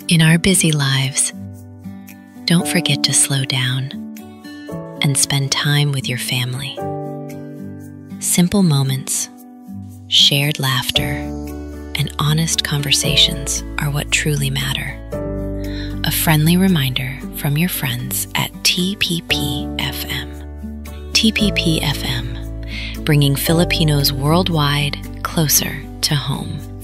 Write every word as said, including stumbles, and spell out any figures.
In our busy lives, don't forget to slow down and spend time with your family. Simple moments, shared laughter, and honest conversations are what truly matter. A friendly reminder from your friends at T P P F M. T P P F M, bringing Filipinos worldwide closer to home.